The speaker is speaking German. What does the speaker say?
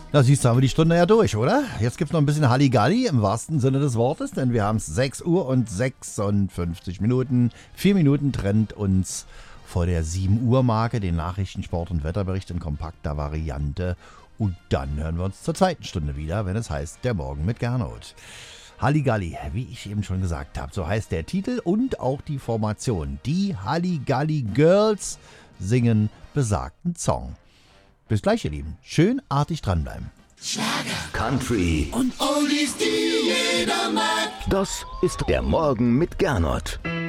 Na, siehst du, haben wir die Stunde ja durch, oder? Jetzt gibt's noch ein bisschen Halligalli im wahrsten Sinne des Wortes, denn wir haben es 6 Uhr und 56 Minuten. 4 Minuten trennt uns vor der 7 Uhr Marke, den Nachrichten, Sport und Wetterbericht in kompakter Variante. Und dann hören wir uns zur zweiten Stunde wieder, wenn es heißt, der Morgen mit Gernot. Halligalli, wie ich eben schon gesagt habe, so heißt der Titel und auch die Formation. Die Halligalli Girls singen besagten Song. Bis gleich, ihr Lieben. Schön artig dranbleiben. Schlager, Country und Oldies, die jeder mag. Das ist der Morgen mit Gernot.